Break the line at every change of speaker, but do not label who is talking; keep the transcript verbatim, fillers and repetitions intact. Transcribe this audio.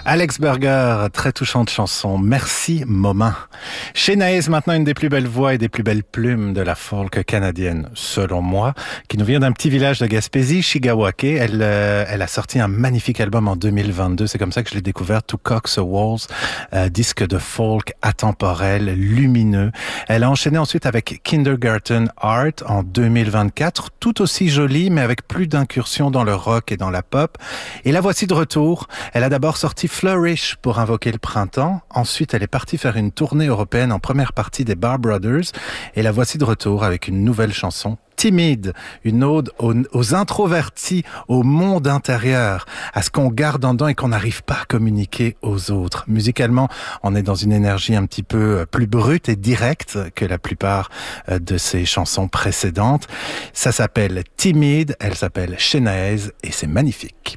Alex Berger, très touchante chanson. Merci, Moment. Shenaez, maintenant une des plus belles voix et des plus belles plumes de la folk canadienne, selon moi, qui nous vient d'un petit village de Gaspésie, Chigawake. Elle, euh, elle a sorti un magnifique album en deux mille vingt-deux. C'est comme ça que je l'ai découvert, To Cox a Walls, euh, disque de folk atemporel, lumineux. Elle a enchaîné ensuite avec Kindergarten Art en deux mille vingt-quatre, tout aussi jolie, mais avec plus d'incursions dans le rock et dans la pop. Et la voici de retour. Elle a d'abord sorti Flourish pour invoquer le printemps. Ensuite, elle est partie faire une tournée européenne en première partie des Bar Brothers. Et la voici de retour avec une nouvelle chanson, Timide, une ode aux, aux introvertis, au monde intérieur, à ce qu'on garde en dedans et qu'on n'arrive pas à communiquer aux autres. Musicalement, on est dans une énergie un petit peu plus brute et directe que la plupart de ses chansons précédentes. Ça s'appelle Timide, elle s'appelle Shenaez et c'est magnifique.